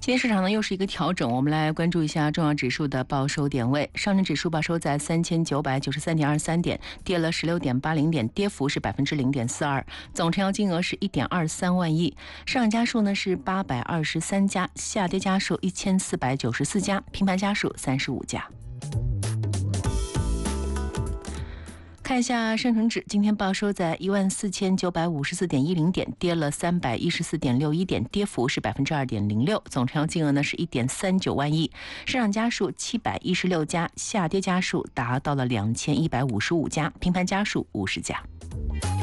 今天市场呢又是一个调整，我们来关注一下重要指数的报收点位。上证指数报收在3993.23点，跌了16.80点，跌幅是0.42%，总成交金额是1.23万亿。上涨家数呢是823家，下跌家数1494家，平盘家数35家。看一下深成指，今天报收在14954.10点，跌了314.61点，跌幅是2.06%，总成交金额呢是1.39万亿。上涨家数716家，下跌家数达到了2155家，平盘家数50家。